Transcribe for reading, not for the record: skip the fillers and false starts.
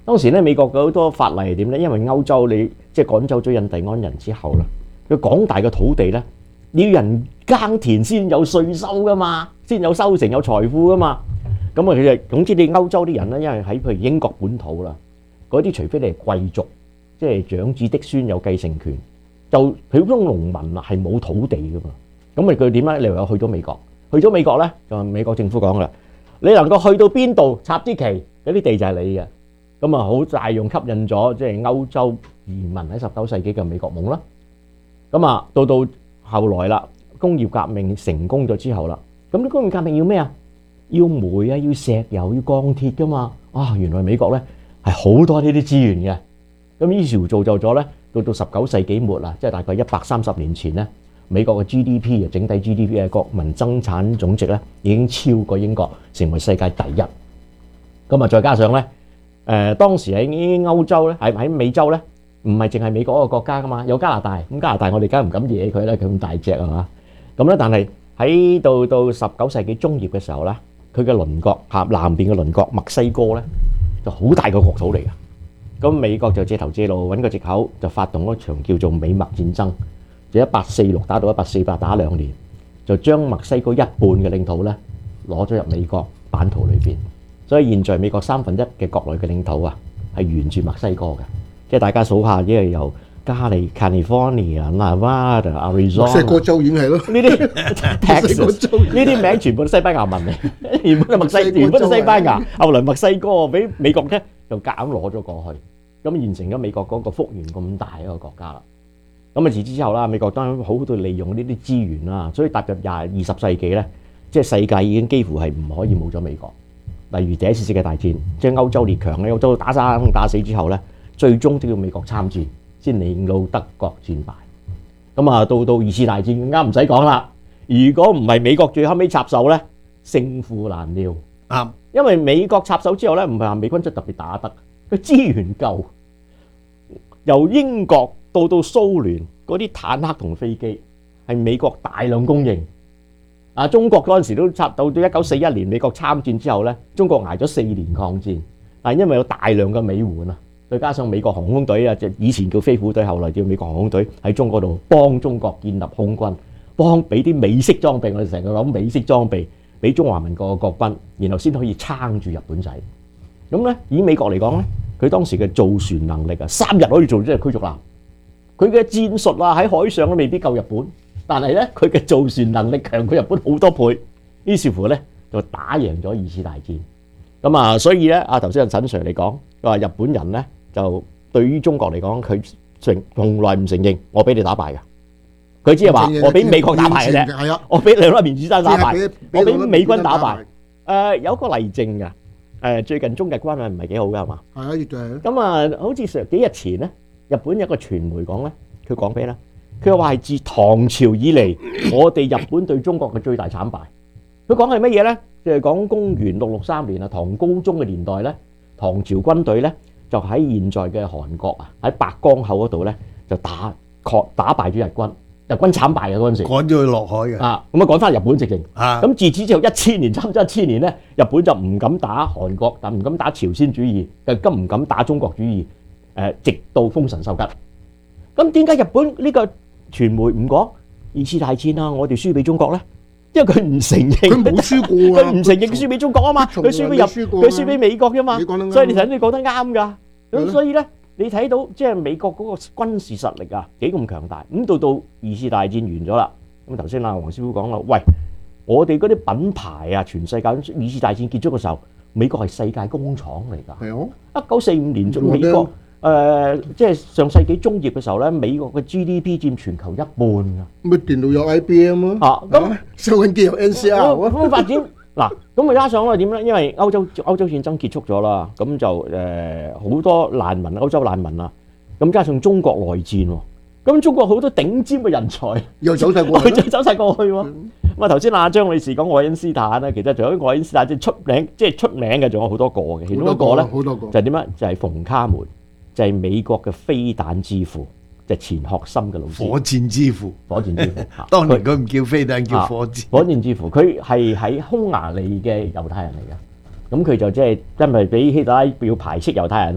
當時咧美國嘅好多法例係點咧？因為歐洲你即係趕走咗印第安人之後啦，佢廣大嘅土地咧，你要人耕田先有稅收噶嘛，先有收成有財富噶嘛。咁啊，佢就總之你歐洲啲人咧，因為喺譬如英國本土啦，嗰啲除非你係貴族，即係長子嫡孫有繼承權，就普通農民啊係冇土地噶嘛。咁咪佢點咧？你唯有去咗美國，去咗美國咧就美國政府講啦，你能夠去到邊度插啲旗，嗰啲地就係你嘅。咁啊，好大用吸引咗即係歐洲移民喺19世紀嘅美國夢啦。咁啊，到後來啦，工業革命成功咗之後啦，咁啲工業革命要咩啊？要煤啊，要石油，要鋼鐵噶嘛。啊，原來美國咧係好多呢啲資源嘅。咁於是乎造就咗咧，到19世紀末啦，即係大概130年前咧，美國嘅 GDP 啊，整體 GDP 嘅國民生產總值咧已經超過英國，成為世界第一。咁啊，再加上咧。當時喺歐洲咧，喺美洲咧，唔係淨係美國一個國家噶嘛，有加拿大。咁加拿大我哋梗係唔敢惹佢咧，佢咁大隻係嘛？咁咧，但係喺到19世紀中葉嘅時候咧，佢嘅鄰國南邊嘅鄰國墨西哥咧，就好大個國土嚟嘅。咁美國就借頭借路揾個藉口，就發動一場叫做美墨戰爭，就1846打到1848打2年，就將墨西哥一半嘅領土咧攞咗入美國版圖裏邊。所以現在美國1/3嘅國內嘅領土啊，係沿住墨西哥嘅，即係大家數下，因為由California、Nevada、Arizona， 墨西哥州已經係咯， 呢啲 Texas 呢啲名全部都西班牙文嚟，原本係西班牙，後來墨西哥俾美國咧就夾硬攞咗過去，咁現成咗美國嗰個幅員咁大一個國家啦。咁啊自此之後啦，美國當然好好地利用呢啲資源啦，所以踏入20世紀咧，即係世界已經幾乎係唔可以冇咗美國。例如第一次世界大戰，即係歐洲列強咧，歐洲打生打死之後咧，最終都要美國參戰，先令到德國戰敗。咁啊，到二次大戰更加唔使講啦。如果唔係美國最後尾插手咧，勝負難料。啱，因為美國插手之後咧，唔係話美軍真係特別打得，佢資源夠。由英國到蘇聯嗰啲坦克同飛機係美國大量供應。中國嗰陣時都插到1941年美國參戰之後咧，中國捱咗4年抗戰，但係因為有大量嘅美援啊，再加上美國航空隊啊，即係以前叫飛虎隊，後來叫美國航空隊喺中國度幫中國建立空軍，幫俾啲美式裝備，我哋成日講美式裝備俾中華民國嘅國軍，然後先可以撐住日本仔。咁咧，以美國嚟講咧，佢當時嘅造船能力啊，3日可以做咗隻驅逐艦，佢嘅戰術啊喺海上都未必夠日本。但係咧，佢嘅造船能力強過日本好多倍，於是乎咧就打贏咗2次大戰。咁啊，所以咧，頭先阿陳 Sir 嚟講，佢話日本人咧就對於中國嚟講，佢從來唔承認我俾你打敗嘅，佢只係話我俾美國打敗嘅啫，我俾兩粒原子彈打敗，我俾美軍打敗。有個例證㗎，最近中日關係唔係幾好㗎係嘛？係啊，絕對係。咁啊，好似幾日前咧，日本有個傳媒講咧，佢講咩咧？佢話係自唐朝以嚟，我哋日本對中國嘅最大慘敗。佢講係乜嘢咧？就係講公元663年啊，唐高宗嘅年代咧，唐朝軍隊咧就喺現在嘅韓國啊，喺白江口嗰度咧就打敗咗日軍，日軍慘敗嘅嗰陣時，趕咗佢落海嘅。咁啊趕翻日本直情。咁自此之後1000年，差唔多1000年咧，日本就唔敢打韓國，但唔敢打朝鮮主義，更唔敢打中國主義。直到豐臣秀吉。咁點解日本呢個傳媒唔講2次大戰啊？我哋輸俾中國咧，因為佢唔承認，佢冇輸過啊，佢唔承認輸俾中國啊嘛，佢輸俾美國啫嘛，所以你頭先你講得啱㗎。咁所以咧，你睇到即係美國嗰個軍事實力啊幾咁強大。咁到2次大戰完咗啦，咁頭先黃師傅講啦，喂，我哋嗰啲品牌啊，全世界2次大戰結束嘅時候，美國係世界工廠嚟㗎。係啊，1945年美國。即係上世紀中葉嘅時候咧，美國嘅 GDP 佔全球1半㗎。咁電腦有 IBM 啊，咁收音機有 NCR。咁發展嗱，咁加上點咧？因為歐洲戰爭結束咗啦，咁就好多難民，歐洲難民啊，咁加上中國內戰喎，咁中國好多頂尖嘅人才又走晒過去，走晒過去喎。咁啊頭先阿張女士講愛因斯坦咧，其實除咗愛因斯坦即係出名嘅，仲有好多個嘅，其中一個咧就係點咧？就係馮卡門。就係美國嘅飛彈之父，就係錢學森嘅老師。火箭之父，當年佢唔叫飛彈，叫火箭。火箭之父，佢係喺匈牙利嘅猶太人嚟嘅，咁佢就即係因為俾希特拉要排斥猶太人。